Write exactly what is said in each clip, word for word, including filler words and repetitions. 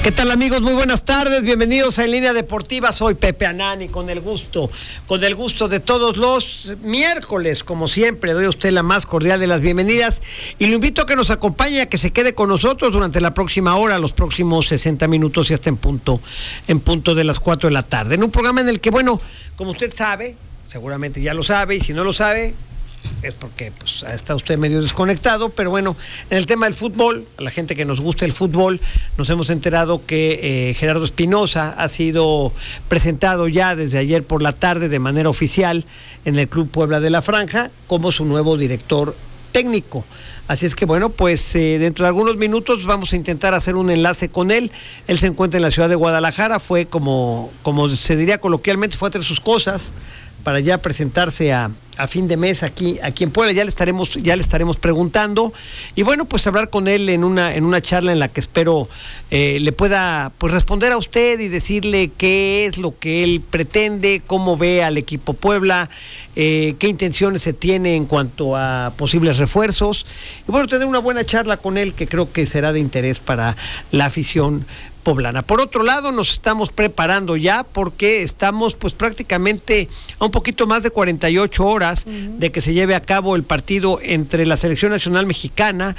¿Qué tal, amigos? Muy buenas tardes, bienvenidos a En Línea Deportiva. Soy Pepe Anani, con el gusto, con el gusto de todos los miércoles, como siempre, doy a usted la más cordial de las bienvenidas y lo invito a que nos acompañe, a que se quede con nosotros durante la próxima hora, los próximos sesenta minutos y hasta en punto, en punto de las cuatro de la tarde, en un programa en el que, bueno, como usted sabe, seguramente ya lo sabe, y si no lo sabe, es porque pues está usted medio desconectado, pero bueno, en el tema del fútbol, a la gente que nos gusta el fútbol, nos hemos enterado que eh, Gerardo Espinoza ha sido presentado ya desde ayer por la tarde de manera oficial en el Club Puebla de la Franja como su nuevo director técnico. Así es que bueno, pues eh, dentro de algunos minutos vamos a intentar hacer un enlace con él. Él se encuentra en la ciudad de Guadalajara, fue como, como se diría coloquialmente, fue a traer sus cosas para ya presentarse a, a fin de mes aquí, aquí en Puebla. Ya le estaremos, ya le estaremos preguntando y bueno, pues hablar con él en una, en una charla en la que espero eh, le pueda pues responder a usted y decirle qué es lo que él pretende, cómo ve al equipo Puebla, eh, qué intenciones se tiene en cuanto a posibles refuerzos y bueno, tener una buena charla con él que creo que será de interés para la afición poblana. Por otro lado, nos estamos preparando ya porque estamos pues prácticamente a un poquito más de cuarenta y ocho horas uh-huh. de que se lleve a cabo el partido entre la Selección Nacional Mexicana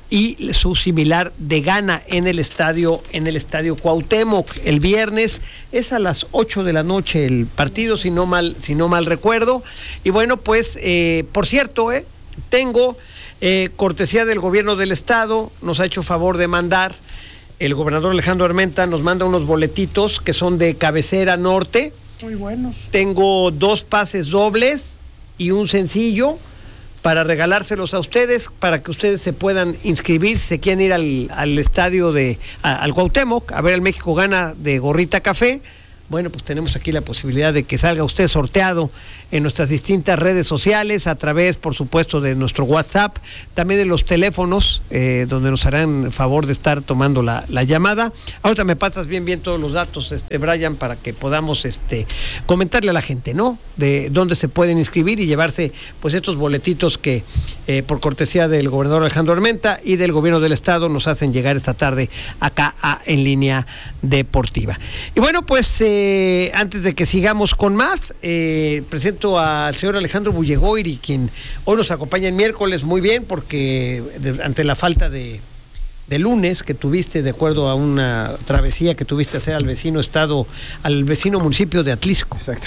y su similar de Ghana en el estadio, en el estadio Cuauhtémoc. El viernes es a las ocho de la noche el partido, si no mal, si no mal recuerdo. Y bueno, pues, eh, por cierto, eh, tengo eh, cortesía del gobierno del estado, nos ha hecho favor de mandar. El gobernador Alejandro Armenta nos manda unos boletitos que son de cabecera norte. Muy buenos. Tengo dos pases dobles y un sencillo para regalárselos a ustedes, para que ustedes se puedan inscribir si se quieren ir al, al estadio de, a, al Cuauhtémoc, a ver al México Ghana de gorrita café. Bueno, pues tenemos aquí la posibilidad de que salga usted sorteado en nuestras distintas redes sociales, a través, por supuesto, de nuestro WhatsApp, también de los teléfonos, eh, donde nos harán favor de estar tomando la, la llamada. Ahorita me pasas bien, bien todos los datos, este, Brian, para que podamos este, comentarle a la gente, ¿no? De dónde se pueden inscribir y llevarse, pues, estos boletitos que, eh, por cortesía del gobernador Alejandro Armenta y del gobierno del estado, nos hacen llegar esta tarde acá a En Línea Deportiva. Y bueno, pues, eh, Eh, antes de que sigamos con más, eh, presento al señor Alejandro Bullegoiri, quien hoy nos acompaña el miércoles muy bien, porque de, ante la falta de, de lunes que tuviste, de acuerdo a una travesía que tuviste hacer al vecino estado, al vecino municipio de Atlisco. Exacto.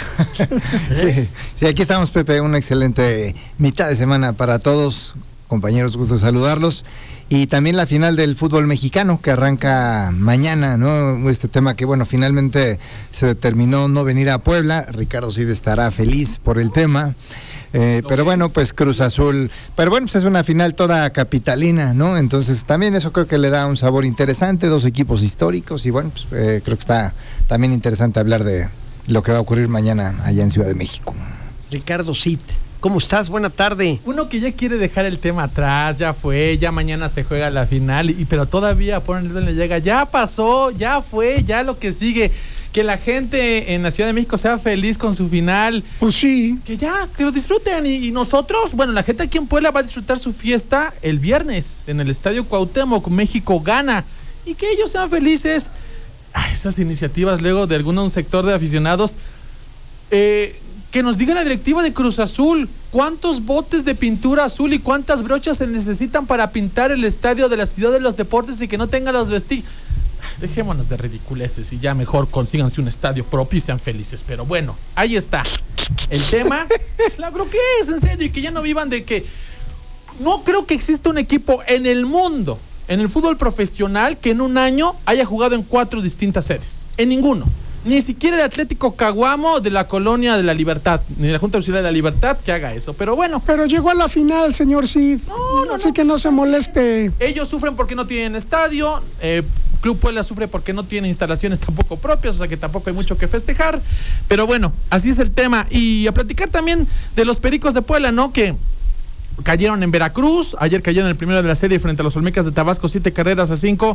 sí, sí, aquí estamos, Pepe, una excelente mitad de semana para todos. Compañeros, gusto saludarlos. Y también la final del fútbol mexicano que arranca mañana, ¿no? Este tema que, bueno, finalmente se determinó no venir a Puebla. Ricardo Cid estará feliz por el tema. Eh, pero bueno, pues Cruz Azul. Pero bueno, pues es una final toda capitalina, ¿no? Entonces también eso creo que le da un sabor interesante. Dos equipos históricos y bueno, pues eh, creo que está también interesante hablar de lo que va a ocurrir mañana allá en Ciudad de México. Ricardo Cid, ¿cómo estás? Buena tarde. Uno que ya quiere dejar el tema atrás, ya fue, ya mañana se juega la final, y pero todavía por el le llega, ya pasó, ya fue, ya lo que sigue. Que la gente en la Ciudad de México sea feliz con su final. Pues sí. Que ya, que lo disfruten. Y, y nosotros, bueno, la gente aquí en Puebla va a disfrutar su fiesta el viernes en el Estadio Cuauhtémoc, México Ghana. Y que ellos sean felices. Ay, esas iniciativas luego de algún sector de aficionados. Eh... Que nos diga la directiva de Cruz Azul cuántos botes de pintura azul y cuántas brochas se necesitan para pintar el estadio de la Ciudad de los Deportes y que no tenga los vestigios. Dejémonos de ridiculeces y ya mejor consíganse un estadio propio y sean felices. Pero bueno, ahí está. El tema, la creo que es, en serio, y que ya no vivan de que... No creo que exista un equipo en el mundo, en el fútbol profesional, que en un año haya jugado en cuatro distintas sedes. En ninguno. Ni siquiera el Atlético Caguamo de la Colonia de la Libertad, ni la Junta Auxiliar de la Libertad, que haga eso. Pero bueno. Pero llegó a la final, señor Cid. No, no, Así no, que no se moleste. Ellos sufren porque no tienen estadio. Eh, Club Puebla sufre porque no tiene instalaciones tampoco propias, o sea que tampoco hay mucho que festejar. Pero bueno, así es el tema. Y a platicar también de los Pericos de Puebla, ¿no? Que cayeron en Veracruz. Ayer cayeron en el primero de la serie frente a los Olmecas de Tabasco, siete carreras a cinco.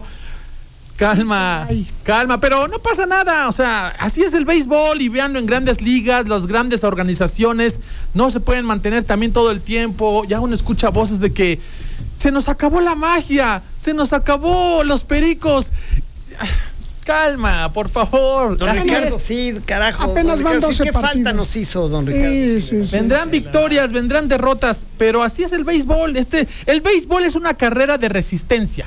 Calma, Ay. calma, pero no pasa nada, o sea, así es el béisbol y véanlo en grandes ligas, las grandes organizaciones no se pueden mantener también todo el tiempo. Ya uno escucha voces de que se nos acabó la magia, se nos acabó los Pericos. calma, por favor. Don Así Ricardo, es. sí, carajo. Apenas don van Ricardo, sí, doce ¿qué falta partidos. nos hizo, don Sí, Ricardo? sí, sí. Vendrán victorias, vendrán derrotas, pero así es el béisbol. Este, el béisbol es una carrera de resistencia.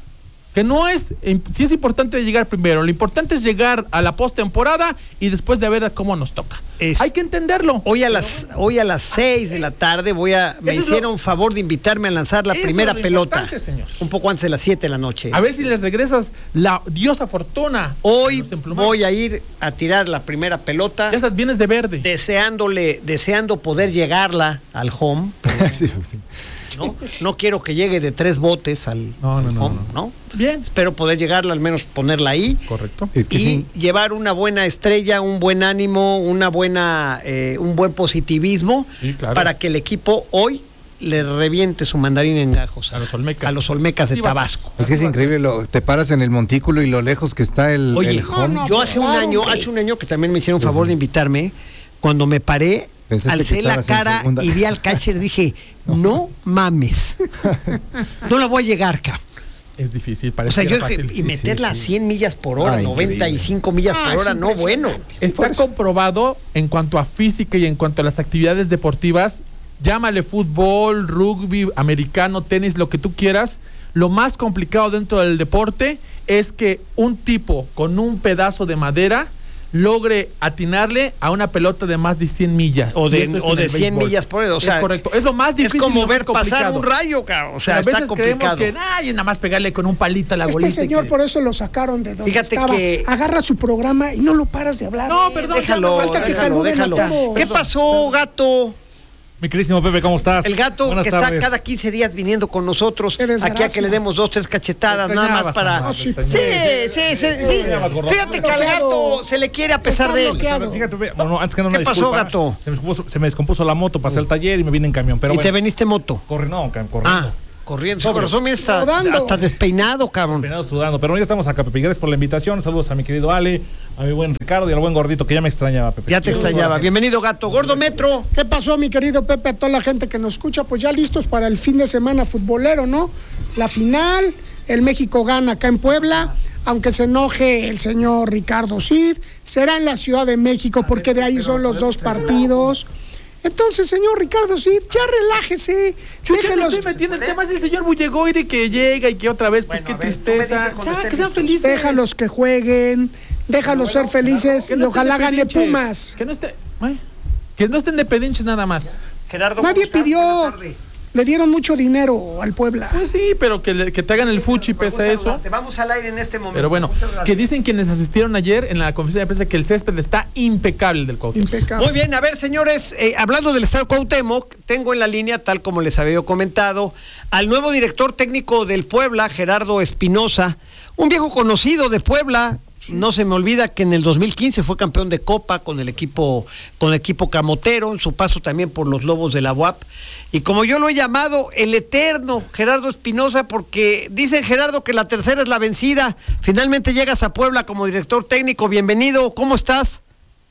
Que no es, sí es importante llegar primero, lo importante es llegar a la postemporada y después de ver cómo nos toca. Es- Hay que entenderlo. Hoy a las hoy a las seis de la tarde voy a me Eso es hicieron lo- favor de invitarme a lanzar la Eso primera es lo pelota. importante, señor. Un poco antes de las siete de la noche. A ver si les regresas la diosa fortuna. Hoy Los emplumados. voy a ir a tirar la primera pelota, Ya estás, vienes de verde. deseándole, deseando poder llegarla al home. Sí, sí. ¿no? No quiero que llegue de tres botes al, No, no, al no, home, no. ¿no? Bien. Espero poder llegarla, al menos ponerla ahí. Correcto. Es que y sí. llevar una buena estrella, un buen ánimo, una buena, eh, un buen positivismo Sí, claro. para que el equipo hoy le reviente su mandarín en gajos A los Olmecas. a los Olmecas de Así va a ser. Tabasco. Es que es increíble, lo, te paras en el montículo y lo lejos que está el, Oye, el home. no, yo hace un claro, año, hombre. hace un año que también me hicieron Sí, favor sí. de invitarme, cuando me paré, Pensaste alcé que la estabas en cara segunda. y vi al catcher, dije, no mames, no la voy a llegar, cabrón. Es difícil, O parece sea, que yo era fácil. y meterla a cien millas por hora, Ah, noventa y cinco millas Ah, por es hora, no bueno. impresionante. Está comprobado en cuanto a física y en cuanto a las actividades deportivas, llámale fútbol, rugby, americano, tenis, lo que tú quieras. Lo más complicado dentro del deporte es que un tipo con un pedazo de madera logre atinarle a una pelota de más de cien millas. O Y de, eso es o en de el cien béisbol. millas por hora. O sea, es correcto. Es lo más es difícil. y como lo ver más pasar complicado. un rayo, cabrón. O sea, a está veces complicado. creemos que ay, nada más pegarle con un palito a la Este bolita. señor que- por eso lo sacaron de donde Fíjate estaba. que- Agarra su programa y no lo paras de hablar. No, perdón, Déjalo, falta que déjalo, saluden a déjalo. todos. ¿Qué pasó, gato? Mi queridísimo Pepe, ¿cómo estás? El gato Buenas que está tardes. cada quince días viniendo con nosotros Qué desgracia. aquí a que le demos dos, tres cachetadas, Te nada más extrañabas, para... Andrés, Sí, te Sí, extrañabas. sí, sí, sí. extrañabas, gordo. Fíjate que al gato se le quiere a pesar Está de él. bloqueado. Fíjate, Pepe, bueno, antes que nada, ¿Qué una pasó, disculpa. gato? Se me, descompuso, se me descompuso la moto, pasé al taller y me vine en camión. Pero Y bueno, te veniste moto. corre, no, ca- corriendo. Ah, corriendo. Su Sobre. corazón mira, está Rodando. hasta despeinado, cabrón. Peinado sudando. Pero ya estamos acá, Pepe. Gracias por la invitación. Saludos a mi querido Ale, a mi buen Ricardo y al buen gordito que ya me extrañaba, Pepe. Ya te extrañaba. Bienvenido, gato. Gordo Metro. ¿Qué pasó, mi querido Pepe? A toda la gente que nos escucha, pues ya listos para el fin de semana futbolero, ¿no? La final, el México gana acá en Puebla, aunque se enoje el señor Ricardo Cid, será en la Ciudad de México porque de ahí son los dos partidos. Entonces, señor Ricardo Cid, ya relájese, Yo ya me déjelos, estoy metiendo el tema es el señor Bullegoiri que llega y que otra vez, pues Bueno, qué a ver, tú me tristeza. dices cuando Ya, estén que sean listos. felices. déjalos que jueguen, déjalos ser felices Que y no estén ojalá de gane pedinches. Pumas. Que no esté, ay, que no estén de pedinches nada más. Gerardo. Nadie ¿cómo estás? pidió, Buenas tardes. le dieron mucho dinero al Puebla. Pues sí, pero que, le- que te hagan el fuchi pese a eso. Te vamos al aire en este momento. Pero bueno, Muchas gracias. que dicen quienes asistieron ayer en la conferencia de prensa que el césped está impecable el del Cuauhtémoc. Impecable. Muy bien, a ver, señores, eh, hablando del Estadio Cuauhtémoc, tengo en la línea, tal como les había comentado, al nuevo director técnico del Puebla, Gerardo Espinosa, un viejo conocido de Puebla. No se me olvida que en el dos mil quince fue campeón de Copa con el equipo con el equipo camotero, en su paso también por los Lobos de la U A P. Y como yo lo he llamado, el eterno Gerardo Espinosa, porque dicen, Gerardo, que la tercera es la vencida. Finalmente llegas a Puebla como director técnico. Bienvenido, ¿cómo estás?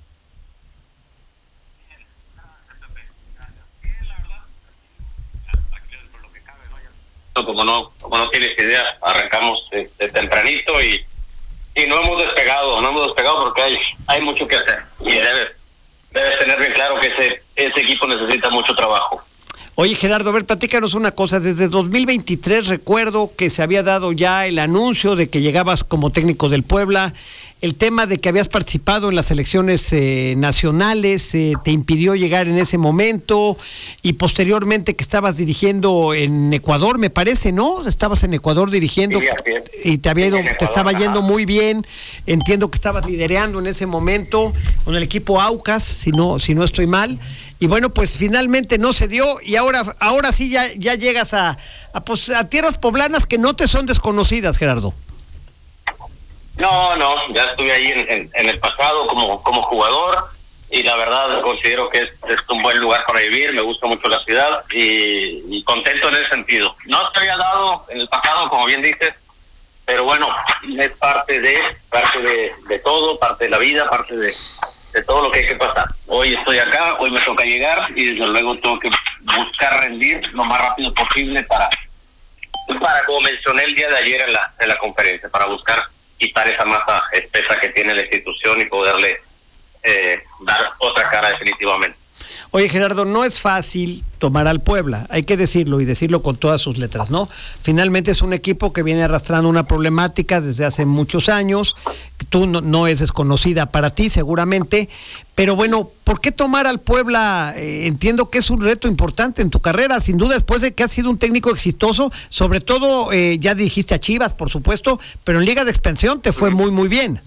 Como no, como no tienes idea, arrancamos de, de tempranito y, y no hemos despegado, no hemos despegado porque hay, hay mucho que hacer y debes, debes tener bien claro que ese, ese equipo necesita mucho trabajo. Oye, Gerardo, a ver, platícanos una cosa. Desde dos mil veintitrés recuerdo que se había dado ya el anuncio de que llegabas como técnico del Puebla. El tema de que habías participado en las elecciones eh, nacionales eh, te impidió llegar en ese momento, y posteriormente que estabas dirigiendo en Ecuador, me parece, ¿no? Estabas en Ecuador dirigiendo Sí, así es. y te había ido, Sí, en te Ecuador, estaba ajá. yendo muy bien. Entiendo que estabas liderando en ese momento con el equipo Aucas, si no, si no estoy mal. Y bueno, pues finalmente no se dio, y ahora, ahora sí ya, ya llegas a, a, pues, a tierras poblanas que no te son desconocidas, Gerardo. No, no, ya estuve ahí en, en, en el pasado como, como jugador y la verdad considero que es, es un buen lugar para vivir, me gusta mucho la ciudad y, y contento en ese sentido. No se había dado en el pasado, como bien dices, pero bueno, es parte de parte de, de todo, parte de la vida, parte de, de todo lo que hay que pasar. Hoy estoy acá, hoy me toca llegar y desde luego tengo que buscar rendir lo más rápido posible para, para como mencioné el día de ayer en la, en la conferencia, para buscar quitar esa masa espesa que tiene la institución y poderle eh, dar otra cara definitivamente. Oye, Gerardo, no es fácil tomar al Puebla, hay que decirlo y decirlo con todas sus letras, ¿no? Finalmente es un equipo que viene arrastrando una problemática desde hace muchos años, tú no, no es desconocida para ti seguramente, pero bueno, ¿por qué tomar al Puebla? Eh, entiendo que es un reto importante en tu carrera, sin duda, después de que has sido un técnico exitoso, sobre todo, eh, ya dijiste a Chivas, por supuesto, pero en Liga de Expansión te fue muy, muy bien.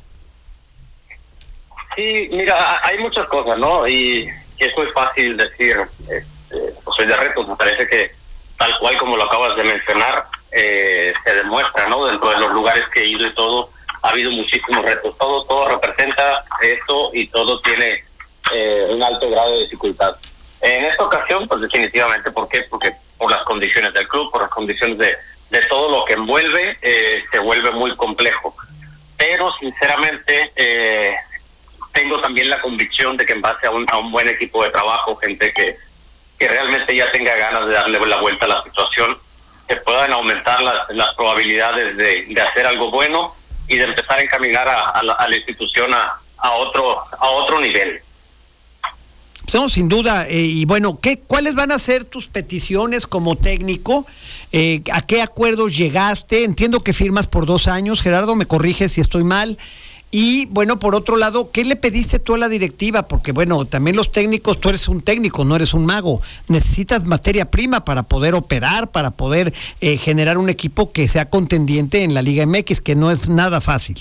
Sí, mira, hay muchas cosas, ¿no? Y es muy fácil decir, este, pues soy de retos, me parece que tal cual como lo acabas de mencionar, eh, se demuestra, ¿no? Dentro de los lugares que he ido y todo, ha habido muchísimos retos, todo todo representa esto y todo tiene eh, un alto grado de dificultad. En esta ocasión, pues definitivamente, ¿por qué? Porque por las condiciones del club, por las condiciones de, de todo lo que envuelve, eh, se vuelve muy complejo. Pero sinceramente, eh, tengo también la convicción de que en base a un, a un buen equipo de trabajo, gente que, que realmente ya tenga ganas de darle la vuelta a la situación, se puedan aumentar las, las probabilidades de, de hacer algo bueno y de empezar a encaminar a, a, la, a la institución a, a otro a otro nivel. No, sin duda, eh, y bueno, ¿qué, ¿cuáles van a ser tus peticiones como técnico? Eh, ¿A qué acuerdos llegaste? Entiendo que firmas por dos años, Gerardo, me corrige si estoy mal. Y bueno, por otro lado, ¿qué le pediste tú a la directiva? Porque bueno, también los técnicos, tú eres un técnico, no eres un mago. Necesitas materia prima para poder operar, para poder eh, generar un equipo que sea contendiente en la Liga M X, que no es nada fácil.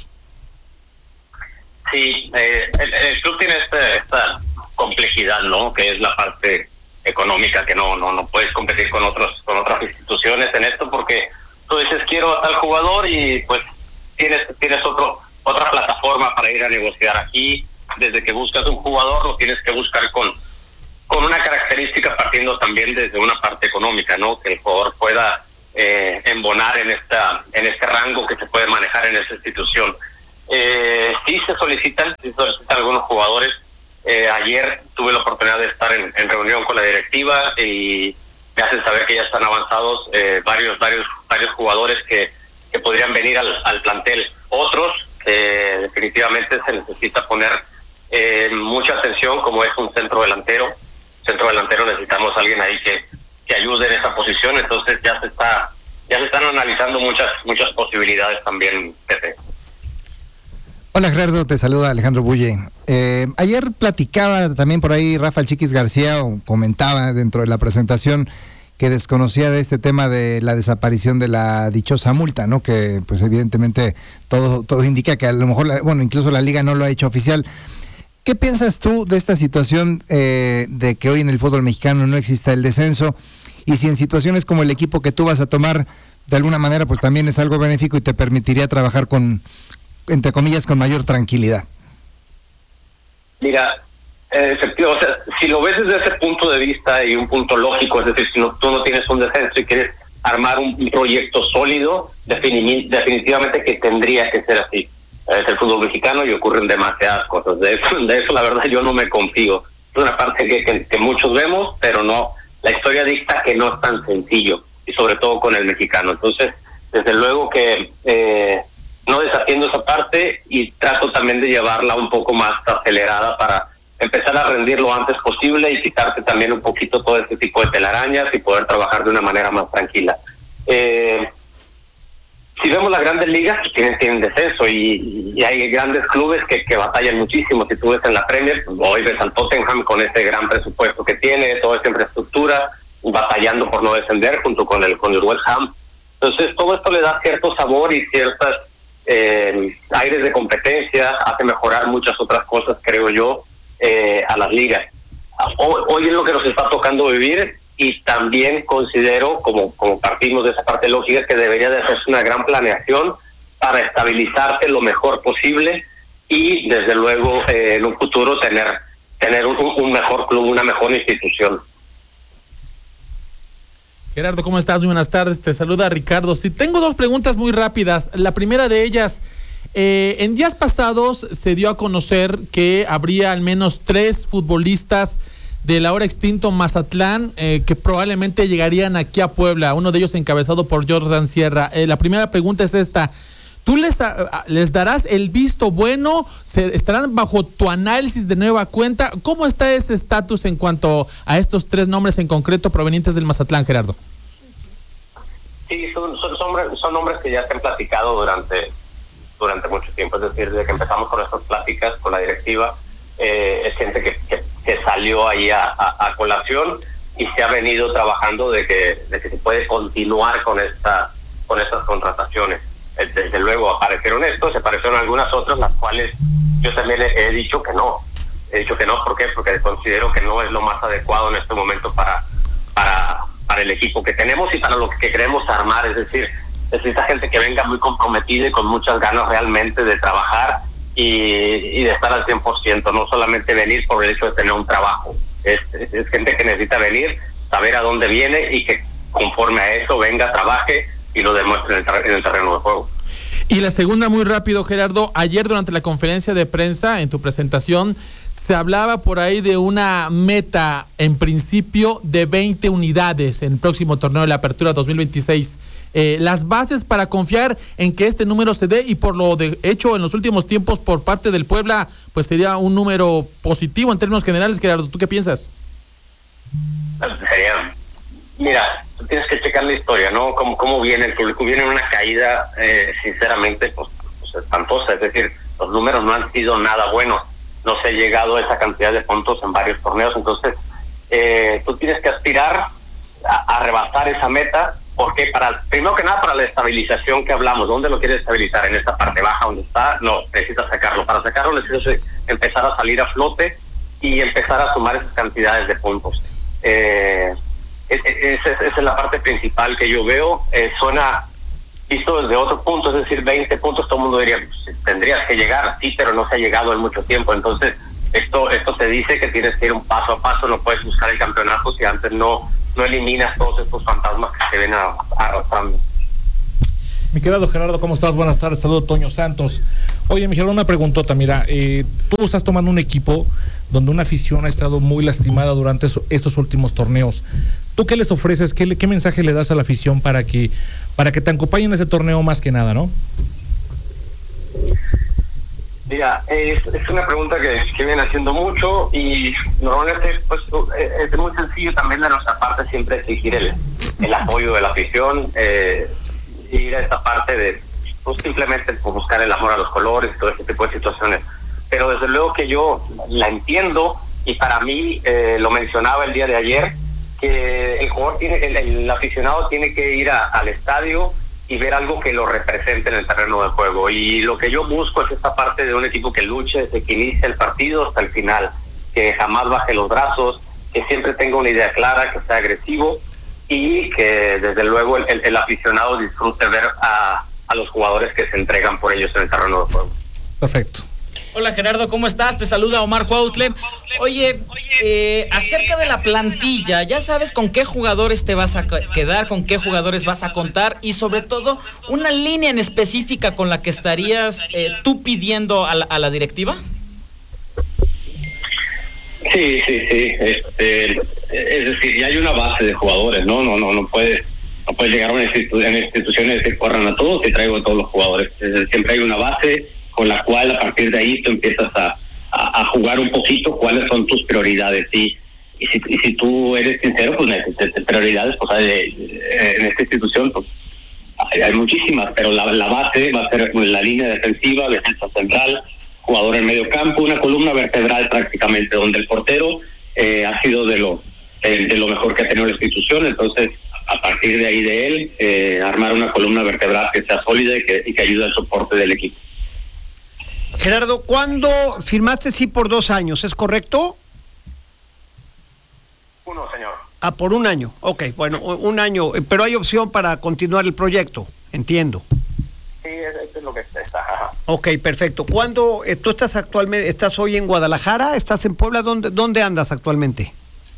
Sí, eh, el, el club tiene este, esta complejidad, ¿no? Que es la parte económica, que no no no puedes competir con otros con otras instituciones en esto, porque tú dices quiero a tal jugador y pues tienes tienes otro otra plataforma para ir a negociar aquí. Desde que buscas un jugador lo tienes que buscar con con una característica partiendo también desde una parte económica, ¿no? Que el jugador pueda eh, embonar en esta en este rango que se puede manejar en esa institución. Eh, sí se solicitan, sí se solicitan algunos jugadores. Eh, ayer tuve la oportunidad de estar en, en reunión con la directiva y me hacen saber que ya están avanzados eh, varios varios varios jugadores que, que podrían venir al, al plantel. Otros Eh, definitivamente se necesita poner eh, mucha atención, como es un centro delantero. Centro delantero necesitamos a alguien ahí que, que ayude en esa posición, entonces ya se está ya se están analizando muchas muchas posibilidades también, Pepe. Hola Gerardo, te saluda Alejandro Bulle. Eh, ayer platicaba también por ahí Rafael Chiquis García, o comentaba dentro de la presentación que desconocía de este tema de la desaparición de la dichosa multa, ¿no? Que pues evidentemente todo todo indica que a lo mejor, la, bueno, incluso la liga no lo ha hecho oficial. ¿Qué piensas tú de esta situación eh, de que hoy en el fútbol mexicano no exista el descenso? Y si en situaciones como el equipo que tú vas a tomar, de alguna manera pues también es algo benéfico y te permitiría trabajar con, entre comillas, con mayor tranquilidad. Mira, Eh, efectivo, o sea, si lo ves desde ese punto de vista y un punto lógico, es decir, si no, tú no tienes un descenso y quieres armar un, un proyecto sólido, defini- definitivamente que tendría que ser así. Es el fútbol mexicano y ocurren demasiadas cosas. De eso, de eso la verdad yo no me confío. Es una parte que, que, que muchos vemos, pero no, la historia dicta que no es tan sencillo, y sobre todo con el mexicano. Entonces, desde luego que eh, no desatiendo esa parte y trato también de llevarla un poco más acelerada para empezar a rendir lo antes posible y quitarte también un poquito todo este tipo de telarañas y poder trabajar de una manera más tranquila. Eh, si vemos las grandes ligas, pues tienen, tienen descenso y, y hay grandes clubes que, que batallan muchísimo. Si tú ves en la Premier, hoy ves al Tottenham con ese gran presupuesto que tiene, toda esa infraestructura, batallando por no descender junto con el, con el West Ham. Entonces todo esto le da cierto sabor y ciertas eh, aires de competencia, hace mejorar muchas otras cosas, creo yo, Eh, a las ligas. Hoy, hoy es lo que nos está tocando vivir y también considero, como, como partimos de esa parte lógica, que debería de hacerse una gran planeación para estabilizarse lo mejor posible y desde luego eh, en un futuro tener tener un, un mejor club, una mejor institución. Gerardo, ¿cómo estás? Muy buenas tardes, te saluda Ricardo. Sí, tengo dos preguntas muy rápidas. La primera de ellas, Eh, en días pasados se dio a conocer que habría al menos tres futbolistas del ahora extinto Mazatlán eh, que probablemente llegarían aquí a Puebla, uno de ellos encabezado por Jordan Sierra. Eh, la primera pregunta es esta: ¿Tú les, a, les darás el visto bueno? ¿Se, ¿Estarán bajo tu análisis de nueva cuenta? ¿Cómo está ese estatus en cuanto a estos tres nombres en concreto provenientes del Mazatlán, Gerardo? Sí, son, son, son, son nombres que ya se han platicado durante, durante mucho tiempo. Es decir, desde que empezamos con estas pláticas con la directiva, eh, es gente que, que, que salió ahí a, a, a colación y se ha venido trabajando de que, de que se puede continuar con esta con estas contrataciones. Desde luego aparecieron estos, se aparecieron algunas otras, las cuales yo también he, he dicho que no. He dicho que no, ¿por qué? Porque considero que no es lo más adecuado en este momento para para para el equipo que tenemos y para lo que queremos armar. Es decir, necesita gente que venga muy comprometida y con muchas ganas realmente de trabajar y, y de estar al cien por ciento, no solamente venir por el hecho de tener un trabajo. Es, es, es gente que necesita venir, saber a dónde viene y que conforme a eso venga, trabaje y lo demuestre en el, en el terreno de juego. Y la segunda, muy rápido, Gerardo, ayer durante la conferencia de prensa, en tu presentación, se hablaba por ahí de una meta, en principio, de veinte unidades en el próximo torneo de la Apertura dos mil veintiséis. Eh, las bases para confiar en que este número se dé, y por lo de hecho en los últimos tiempos por parte del Puebla, pues sería un número positivo en términos generales. Gerardo, ¿tú qué piensas? Sería, mira, tú tienes que checar la historia, ¿no? Cómo, cómo viene el público. Viene en una caída, eh, sinceramente, pues, pues espantosa. Es decir, los números no han sido nada buenos. No se ha llegado a esa cantidad de puntos en varios torneos. Entonces, eh, tú tienes que aspirar a, a rebasar esa meta, porque para, primero que nada, para la estabilización que hablamos. ¿Dónde lo quieres estabilizar? ¿En esta parte baja donde está? No, necesitas sacarlo. Para sacarlo necesitas empezar a salir a flote y empezar a sumar esas cantidades de puntos. Eh, esa es, es, es la parte principal que yo veo. Eh, suena visto desde otro punto, es decir, veinte puntos, todo el mundo diría, pues, tendrías que llegar, sí, pero no se ha llegado en mucho tiempo. Entonces, esto esto te dice que tienes que ir un paso a paso, no puedes buscar el campeonato si antes no, no eliminas todos estos fantasmas que se ven arrastrando. Mi querido Gerardo, ¿cómo estás? Buenas tardes, saludo Toño Santos. Oye, mi Gerardo, una preguntota, mira, eh, tú estás tomando un equipo donde una afición ha estado muy lastimada durante eso, estos últimos torneos. ¿Tú qué les ofreces? ¿Qué, qué mensaje le das a la afición para que para que te acompañen en ese torneo más que nada, no? Mira, es, es una pregunta que, que viene haciendo mucho y normalmente pues es muy sencillo también de nuestra parte siempre exigir el, el apoyo de la afición, eh, ir a esta parte de pues simplemente buscar el amor a los colores y todo ese tipo de situaciones. Pero desde luego que yo la entiendo y para mí, eh, lo mencionaba el día de ayer, que el jugador tiene, el, el aficionado tiene que ir a, al estadio y ver algo que lo represente en el terreno de juego. Y lo que yo busco es esta parte de un equipo que luche desde que inicia el partido hasta el final, que jamás baje los brazos, que siempre tenga una idea clara, que sea agresivo y que desde luego el, el, el aficionado disfrute ver a, a los jugadores que se entregan por ellos en el terreno de juego. Perfecto. Hola Gerardo, ¿cómo estás? Te saluda Omar Cuautle. Oye, eh, acerca de la plantilla, ¿ya sabes con qué jugadores te vas a quedar, con qué jugadores vas a contar y sobre todo una línea en específica con la que estarías eh, tú pidiendo a la, a la directiva? Sí, sí, sí. Este, es decir, ya hay una base de jugadores, ¿no? No, no, no puedes, no puedes llegar a una institu- en instituciones que corran a todos y traigo a todos los jugadores. Es decir, siempre hay una base con la cual a partir de ahí tú empiezas a, a, a jugar un poquito cuáles son tus prioridades. Y, y, si, y si tú eres sincero, pues necesitas prioridades, pues hay, en esta institución pues hay, hay muchísimas, pero la, la base va a ser la línea defensiva, defensa central, jugador en medio campo, una columna vertebral prácticamente, donde el portero eh, ha sido de lo, eh, de lo mejor que ha tenido la institución. Entonces, a partir de ahí de él, eh, armar una columna vertebral que sea sólida y que, y que ayude al soporte del equipo. Gerardo, ¿cuándo firmaste sí por dos años? ¿Es correcto? Uno, señor. Ah, por un año. Ok, bueno, un año, pero hay opción para continuar el proyecto, entiendo. Sí, eso es lo que está. Ajá. Ok, perfecto. ¿Cuándo, eh, tú estás actualmente, estás hoy en Guadalajara, estás en Puebla? ¿Dónde, dónde andas actualmente?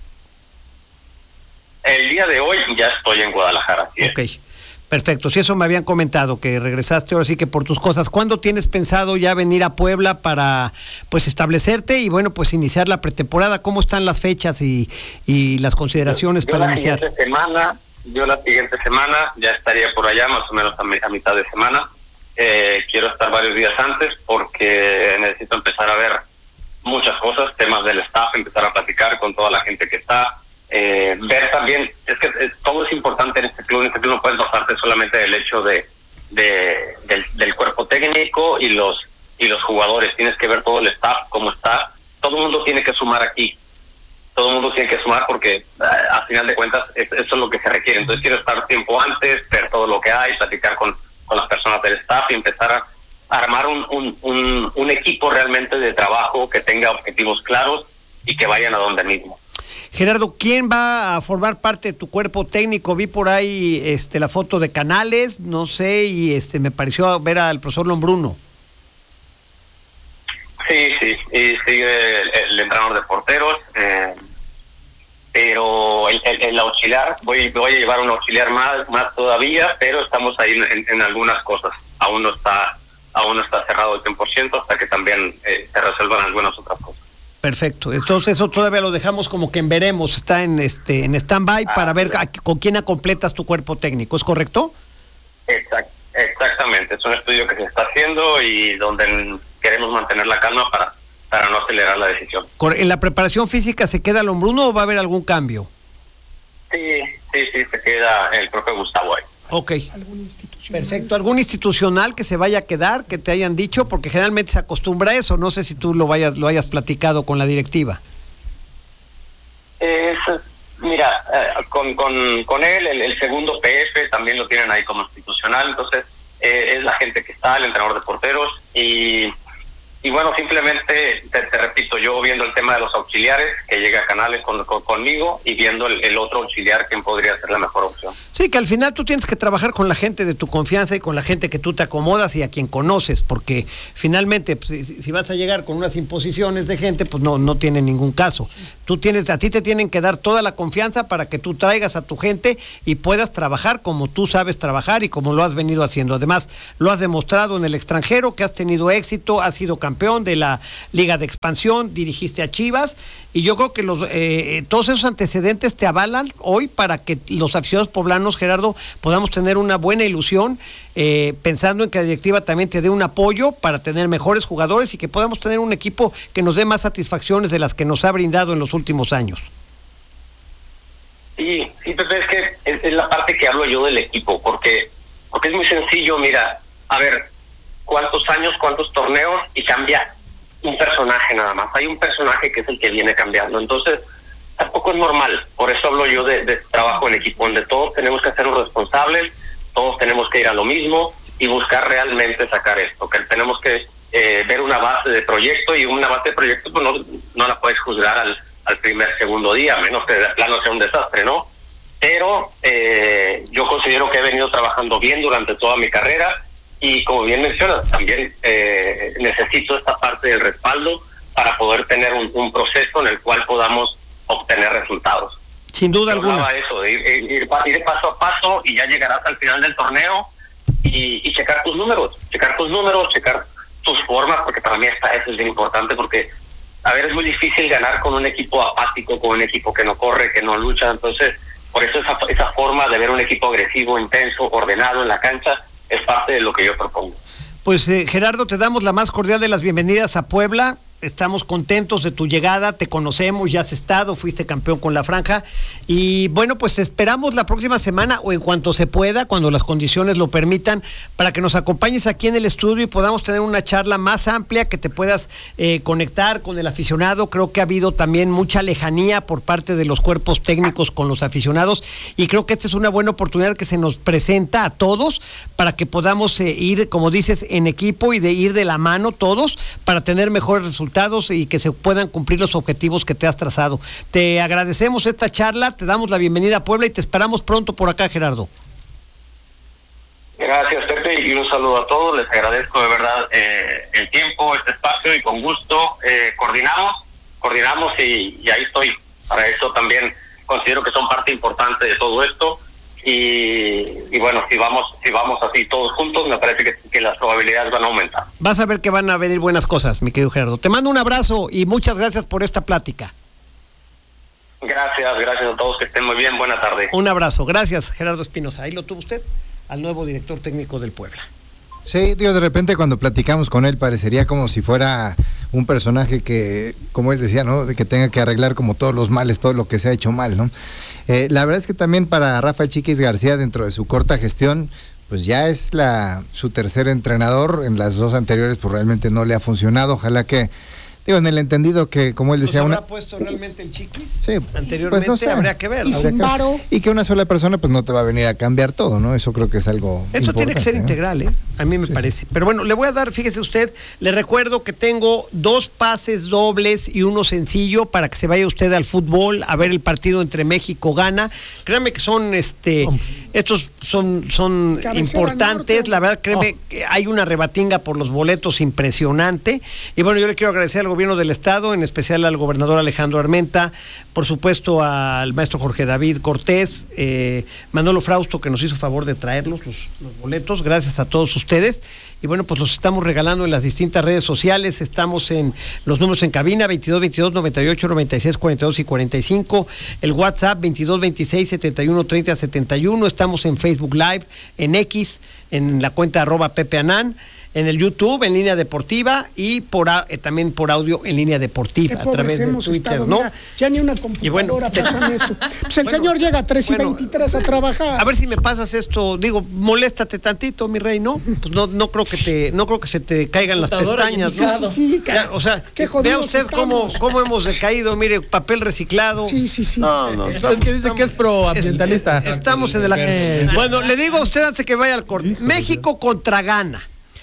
El día de hoy ya estoy en Guadalajara. ¿Sí? Ok, perfecto. Si eso me habían comentado, que regresaste ahora sí que por tus cosas. ¿Cuándo tienes pensado ya venir a Puebla para pues establecerte y bueno, pues iniciar la pretemporada? ¿Cómo están las fechas y, y las consideraciones yo, yo para la iniciar? Semana, yo la siguiente semana ya estaría por allá, más o menos a, mi, a mitad de semana. eh, quiero estar varios días antes porque necesito empezar a ver muchas cosas, temas del staff, empezar a platicar con toda la gente que está, eh, ver también, es que eh, todo es importante en este club, en este club no puedes basarte solamente del hecho de, de del, del cuerpo técnico y los y los jugadores, tienes que ver todo el staff, cómo está, todo el mundo tiene que sumar aquí, todo el mundo tiene que sumar porque eh, a final de cuentas es, eso es lo que se requiere. Entonces quiero estar tiempo antes, ver todo lo que hay, platicar con, con las personas del staff y empezar a, a armar un, un, un, un equipo realmente de trabajo que tenga objetivos claros y que vayan a donde mismo. Gerardo, ¿quién va a formar parte de tu cuerpo técnico? Vi por ahí este, la foto de Canales, no sé, y este me pareció ver al profesor Lombruno. Sí, sí, y sigue el, el entrenador de porteros, eh, pero el, el, el auxiliar, voy, voy a llevar un auxiliar más, más todavía, pero estamos ahí en, en algunas cosas. Aún no está, aún no está cerrado el cien por ciento hasta que también eh, se resuelvan algunas otras cosas. Perfecto, entonces eso todavía lo dejamos como que en veremos, está en este en stand-by ah, para ver a, con quién completas tu cuerpo técnico, ¿es correcto? Exact, exactamente, es un estudio que se está haciendo y donde queremos mantener la calma para, para no acelerar la decisión. ¿En la preparación física se queda Lombruno o va a haber algún cambio? Sí, sí, sí, se queda el propio Gustavo ahí. Ok, perfecto. ¿Algún institucional que se vaya a quedar, que te hayan dicho? Porque generalmente se acostumbra a eso, no sé si tú lo vayas lo hayas platicado con la directiva. Es, mira, eh, con, con, con él, el, el segundo P F también lo tienen ahí como institucional, entonces eh, es la gente que está, el entrenador de porteros, y, y bueno, simplemente, te, te repito, yo viendo el tema de los auxiliares, que llega a Canales con, con, conmigo, y viendo el, el otro auxiliar, quién podría ser la mejor opción. Sí, que al final tú tienes que trabajar con la gente de tu confianza y con la gente que tú te acomodas y a quien conoces, porque finalmente pues, si, si vas a llegar con unas imposiciones de gente, pues no, no tiene ningún caso. Tú tienes, a ti te tienen que dar toda la confianza para que tú traigas a tu gente y puedas trabajar como tú sabes trabajar y como lo has venido haciendo. Además, lo has demostrado en el extranjero, que has tenido éxito, has sido campeón de la Liga de Expansión, dirigiste a Chivas, y yo creo que los eh, todos esos antecedentes te avalan hoy para que los aficionados poblanos, Gerardo, podamos tener una buena ilusión, eh, pensando en que la directiva también te dé un apoyo para tener mejores jugadores y que podamos tener un equipo que nos dé más satisfacciones de las que nos ha brindado en los últimos años. Sí, sí, pero es que es, es la parte que hablo yo del equipo, porque, porque es muy sencillo, mira, a ver, cuántos años, cuántos torneos y cambia un personaje nada más. Hay un personaje que es el que viene cambiando, entonces tampoco es normal. Por eso hablo yo de, de trabajo en equipo, donde todos tenemos que ser responsables, todos tenemos que ir a lo mismo y buscar realmente sacar esto, que tenemos que eh, ver una base de proyecto, y una base de proyecto pues no, no la puedes juzgar al, al primer, segundo día, a menos que de plano sea un desastre, ¿no? Pero eh, yo considero que he venido trabajando bien durante toda mi carrera, y como bien mencionas, también eh, necesito esta parte del respaldo para poder tener un, un proceso en el cual podamos obtener resultados. Sin duda Yo alguna. Eso, de ir, ir, ir paso a paso, y ya llegarás al final del torneo y, y checar tus números, checar tus números, checar tus formas, porque para mí está, eso es bien importante, porque a ver, es muy difícil ganar con un equipo apático, con un equipo que no corre, que no lucha. Entonces, por eso esa, esa forma de ver un equipo agresivo, intenso, ordenado en la cancha, es parte de lo que yo propongo. Pues eh, Gerardo, te damos la más cordial de las bienvenidas a Puebla. Estamos contentos de tu llegada, te conocemos, ya has estado, fuiste campeón con la Franja, y bueno, pues esperamos la próxima semana o en cuanto se pueda, cuando las condiciones lo permitan, para que nos acompañes aquí en el estudio y podamos tener una charla más amplia, que te puedas eh, conectar con el aficionado. Creo que ha habido también mucha lejanía por parte de los cuerpos técnicos con los aficionados, y creo que esta es una buena oportunidad que se nos presenta a todos para que podamos eh, ir, como dices, en equipo y de ir de la mano todos para tener mejores resultados y que se puedan cumplir los objetivos que te has trazado. Te agradecemos esta charla, te damos la bienvenida a Puebla y te esperamos pronto por acá, Gerardo. Gracias, Pepe, y un saludo a todos. Les agradezco de verdad eh, el tiempo, este espacio, y con gusto eh, coordinamos, coordinamos y, y ahí estoy. Para eso también considero que son parte importante de todo esto. Y, y bueno, si vamos si vamos así todos juntos, me parece que, que las probabilidades van a aumentar. Vas a ver que van a venir buenas cosas, mi querido Gerardo. Te mando un abrazo y muchas gracias por esta plática. Gracias, gracias a todos, que estén muy bien, buena tarde. Un abrazo, gracias, Gerardo Espinosa. Ahí lo tuvo usted, al nuevo director técnico del Puebla. Sí, digo, de repente cuando platicamos con él parecería como si fuera un personaje que, como él decía, ¿no? De que tenga que arreglar como todos los males, todo lo que se ha hecho mal, ¿no? Eh, la verdad es que también para Rafael Chiquis García, dentro de su corta gestión, pues ya es la su tercer entrenador. En las dos anteriores pues realmente no le ha funcionado. Ojalá que, digo, en el entendido que, como él decía, ¿Nos habrá una... puesto realmente el Chiquis? Sí, Anteriormente pues no sé. habría que ver. Y ¿no? sin varo. Y que una sola persona pues no te va a venir a cambiar todo, ¿no? Eso creo que es algo Esto tiene que ser importante, integral, ¿eh? A mí me parece. Pero bueno, le voy a dar, fíjese usted, le recuerdo que tengo dos pases dobles y uno sencillo para que se vaya usted al fútbol a ver el partido entre México Ghana. Créanme que son, este, estos son, son Cabecera importantes. norte. La verdad, créeme Oh. que hay una rebatinga por los boletos impresionante. Y bueno, yo le quiero agradecer al gobierno del estado, en especial al gobernador Alejandro Armenta, por supuesto al maestro Jorge David Cortés, eh, Manolo Frausto, que nos hizo favor de traerlos, los, los boletos. Gracias a todos ustedes. Y bueno, pues los estamos regalando en las distintas redes sociales. Estamos en los números en cabina: veintidós veintidós noventa y ocho noventa y seis cuarenta y dos y cuarenta y cinco, el WhatsApp veintidós veintiséis setenta y uno treinta setenta y uno. Estamos en Facebook Live, en X, en la cuenta arroba Pepe Anán, en el YouTube, en línea deportiva, y por a, eh, también por audio en línea deportiva, Qué a través pobres de hemos Twitter, estado, ¿no? mira, ya ni una Y bueno, computadora te- pasan eso. Pues el Bueno, señor llega a tres y bueno, veintitrés a trabajar. A ver si me pasas esto, digo, moléstate tantito, mi rey, ¿no? Pues no, no creo que te, no creo que se te caigan las Computadora pestañas, y ¿no? teclado. Sí, sí, Ya, cara. o sea, Qué vea jodidos usted cómo, estamos. cómo hemos decaído, mire, papel reciclado. Sí, sí, sí. No, no, Es que dice que es proambientalista. Es- Estamos en el... Bueno, le digo a usted antes de que vaya al corte. México contra Ghana.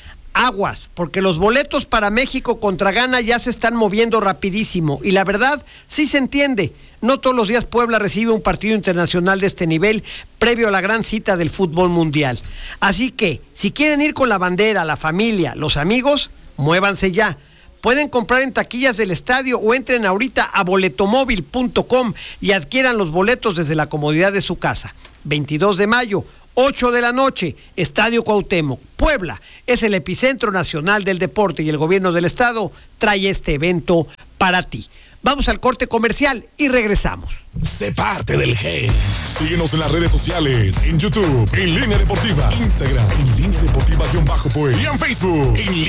Aguas, porque los boletos para México contra Ghana ya se están moviendo rapidísimo. Y la verdad, sí se entiende. No todos los días Puebla recibe un partido internacional de este nivel previo a la gran cita del fútbol mundial. Así que, si quieren ir con la bandera, la familia, los amigos, muévanse ya. Pueden comprar en taquillas del estadio o entren ahorita a boletomóvil punto com y adquieran los boletos desde la comodidad de su casa. veintidós de mayo, ocho de la noche, Estadio Cuauhtémoc, Puebla. Es el epicentro nacional del deporte y el gobierno del estado trae este evento para ti. Vamos al corte comercial y regresamos. Sé parte del G. Síguenos en las redes sociales, en YouTube, en Línea Deportiva, Instagram, en Línea Deportiva-Puebla y en Facebook, en